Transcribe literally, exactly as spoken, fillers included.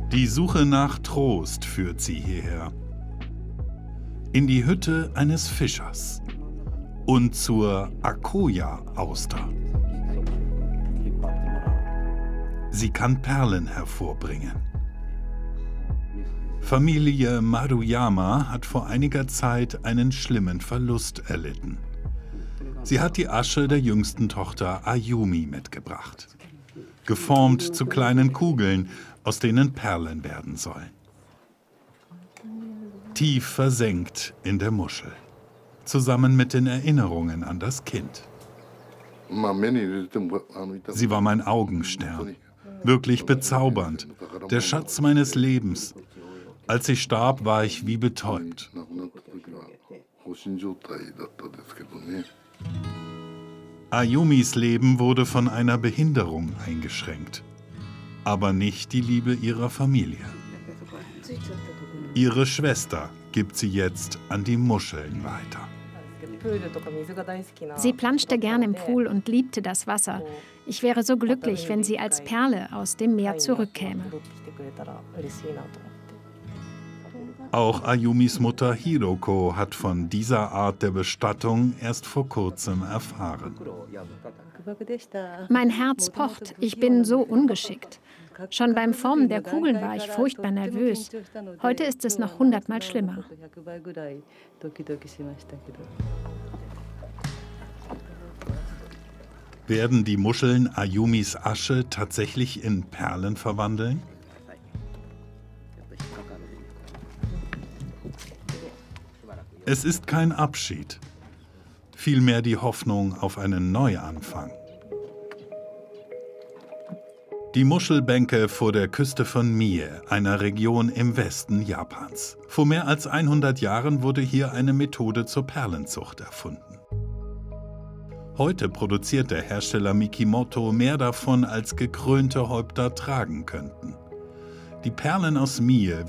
Die Suche nach Trost führt sie hierher. In die Hütte eines Fischers und zur Akoya-Auster. Sie kann Perlen hervorbringen. Familie Maruyama hat vor einiger Zeit einen schlimmen Verlust erlitten. Sie hat die Asche der jüngsten Tochter Ayumi mitgebracht, geformt zu kleinen Kugeln, aus denen Perlen werden sollen. Tief versenkt in der Muschel, zusammen mit den Erinnerungen an das Kind. Sie war mein Augenstern, wirklich bezaubernd, der Schatz meines Lebens. Als sie starb, war ich wie betäubt. Ayumis Leben wurde von einer Behinderung eingeschränkt, aber nicht die Liebe ihrer Familie. Ihre Schwester gibt sie jetzt an die Muscheln weiter. Sie planschte gern im Pool und liebte das Wasser. Ich wäre so glücklich, wenn sie als Perle aus dem Meer zurückkäme. Auch Ayumis Mutter Hiroko hat von dieser Art der Bestattung erst vor kurzem erfahren. Mein Herz pocht, ich bin so ungeschickt. Schon beim Formen der Kugeln war ich furchtbar nervös. Heute ist es noch hundertmal schlimmer. Werden die Muscheln Ayumis Asche tatsächlich in Perlen verwandeln? Es ist kein Abschied, vielmehr die Hoffnung auf einen Neuanfang. Die Muschelbänke vor der Küste von Mie, einer Region im Westen Japans. Vor mehr als hundert Jahren wurde hier eine Methode zur Perlenzucht erfunden. Heute produziert der Hersteller Mikimoto mehr davon, als gekrönte Häupter tragen könnten. Die Perlen aus Mie